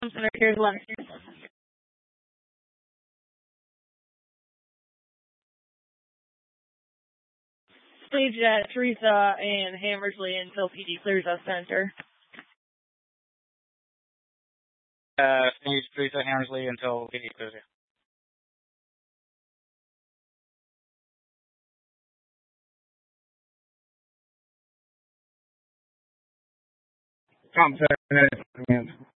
Center, here's 11. Stage at Teresa and Hammersley until PD clears us center. Stage Teresa and Hammersley until PD clears you. Comp 7 minutes.